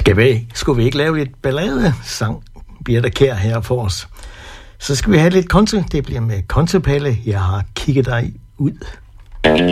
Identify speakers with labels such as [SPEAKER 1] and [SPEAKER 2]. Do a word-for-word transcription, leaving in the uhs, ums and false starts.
[SPEAKER 1] Skal vi, skulle vi ikke lave lidt ballade, sang Birthe Kjær her for os. Så skal vi have lidt konto. Det bliver med kontopalle. Jeg har kigget dig ud.